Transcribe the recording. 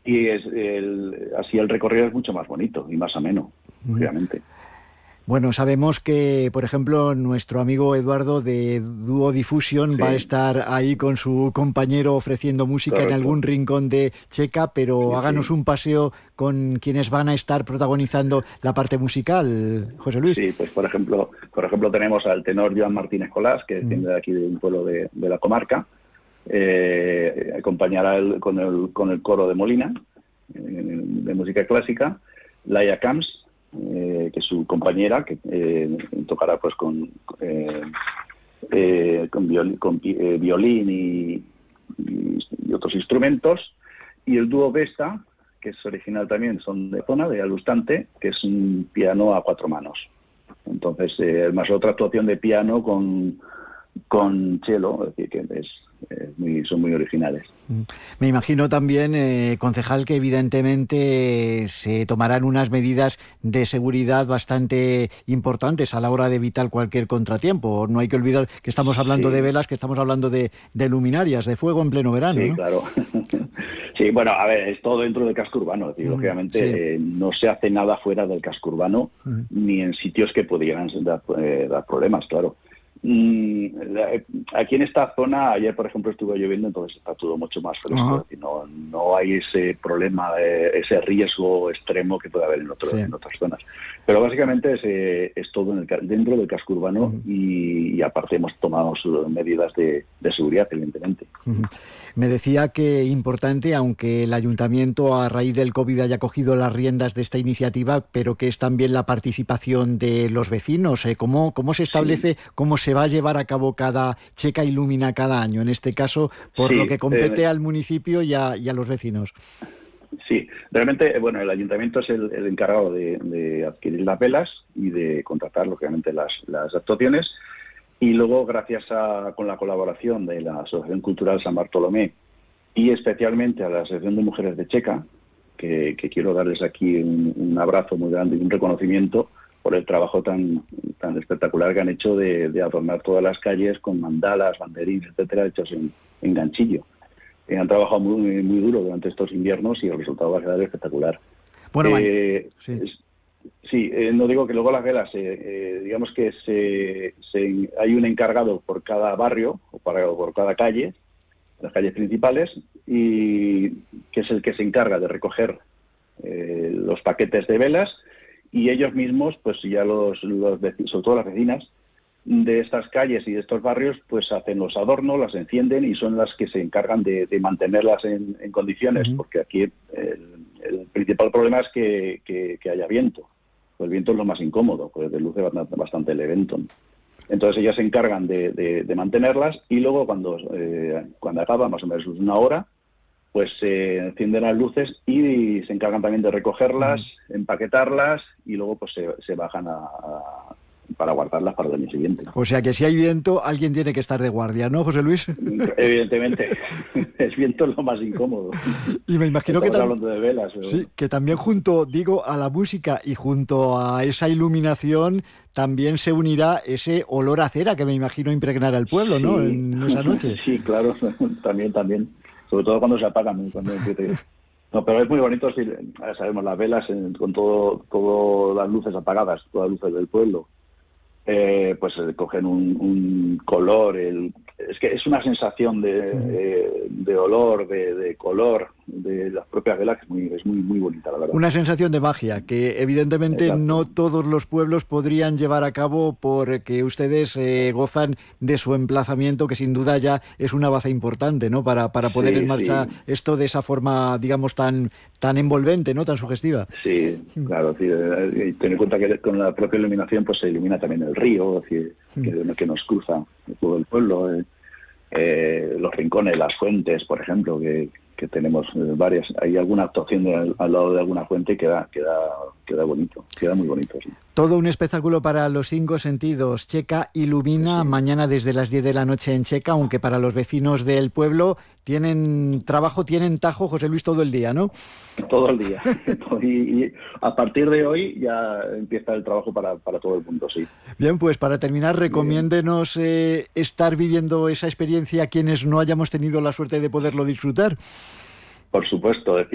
y así el recorrido es mucho más bonito y más ameno, obviamente. Bueno, sabemos que, por ejemplo, nuestro amigo Eduardo de Dúo Diffusion va a estar ahí con su compañero ofreciendo música en algún rincón de Checa, pero háganos un paseo con quienes van a estar protagonizando la parte musical, José Luis. Sí, pues por ejemplo tenemos al tenor Joan Martínez Colás, que viene de aquí de un pueblo de la comarca. Acompañará con el coro de Molina, de música clásica, Laia Camps, que es su compañera, que tocará pues con violín y otros instrumentos, y el dúo Vesta, que es original también, son de zona, de Alustante, que es un piano a 4 manos. Entonces, más otra actuación de piano con cello, es decir, que son muy originales. Me imagino también, concejal, que evidentemente se tomarán unas medidas de seguridad bastante importantes a la hora de evitar cualquier contratiempo. No hay que olvidar que estamos hablando de velas, que estamos hablando de luminarias, de fuego en pleno verano, sí, ¿no? Claro. Sí, bueno, a ver, es todo dentro del casco urbano. Es decir, lógicamente no se hace nada fuera del casco urbano, ni en sitios que pudieran dar problemas, claro. Aquí en esta zona, ayer por ejemplo estuvo lloviendo, entonces está todo mucho más fresco. No hay ese problema, ese riesgo extremo que puede haber en otras zonas. Pero básicamente es todo dentro del casco urbano y aparte hemos tomado medidas de seguridad, evidentemente. Me decía que importante, aunque el ayuntamiento a raíz del COVID haya cogido las riendas de esta iniciativa, pero que es también la participación de los vecinos. ¿Cómo se establece, cómo se va a llevar a cabo cada Checa Ilumina cada año? En este caso, por lo que compete al municipio y a los vecinos. Sí, realmente, bueno, el ayuntamiento es el encargado de adquirir las velas y de contratar, lógicamente, las actuaciones. Y luego, con la colaboración de la Asociación Cultural San Bartolomé y especialmente a la Asociación de Mujeres de Checa, que quiero darles aquí un abrazo muy grande y un reconocimiento por el trabajo tan espectacular que han hecho de adornar todas las calles con mandalas, banderines, etcétera, hechos en ganchillo. Han trabajado muy, muy duro durante estos inviernos y el resultado va a quedar espectacular. Bueno, no digo que luego las velas, digamos que hay un encargado por cada barrio o por cada calle, las calles principales, y que es el que se encarga de recoger los paquetes de velas, y ellos mismos, pues ya los vecinos, sobre todo las vecinas de estas calles y de estos barrios, pues hacen los adornos, las encienden y son las que se encargan de mantenerlas en condiciones, porque aquí el principal problema es que haya viento. El viento es lo más incómodo, pues reduce bastante el evento. Entonces ellas se encargan de mantenerlas y luego cuando acaba, más o menos una hora, pues se encienden las luces y se encargan también de recogerlas, empaquetarlas y luego pues se bajan para guardarlas para el año siguiente. O sea que si hay viento, alguien tiene que estar de guardia, ¿no, José Luis? Evidentemente, el viento es lo más incómodo. Y me imagino hablando de velas, pero... sí, que también junto a la música y junto a esa iluminación también se unirá ese olor a cera que me imagino impregnará el pueblo, ¿no? En esa noche. Sí, claro, también. Sobre todo cuando se apagan, cuando empiece. No, pero es muy bonito, sabemos, las velas con todas las luces apagadas, todas las luces del pueblo. Pues cogen un color, es que es una sensación de olor, de color de las propias velas, que es muy bonita, la verdad. Una sensación de magia que evidentemente no todos los pueblos podrían llevar a cabo porque ustedes gozan de su emplazamiento, que sin duda ya es una baza importante, ¿no? Para poder en marcha esto de esa forma, digamos, tan envolvente, ¿no? Tan sugestiva. Sí, claro. Sí, ten en cuenta que con la propia iluminación pues se ilumina también el río, es decir, que nos cruza todo el pueblo, los rincones, las fuentes, por ejemplo, que tenemos varias. Hay alguna actuación al lado de alguna fuente y queda bonito, queda muy bonito. Sí. Todo un espectáculo para los 5 sentidos. Checa Ilumina, mañana desde las 10 de la noche en Checa, aunque para los vecinos del pueblo tienen tajo, José Luis, todo el día, ¿no? Todo el día. Y a partir de hoy ya empieza el trabajo para todo el mundo, sí. Bien, pues para terminar, recomiéndenos estar viviendo esa experiencia a quienes no hayamos tenido la suerte de poderlo disfrutar. Por supuesto,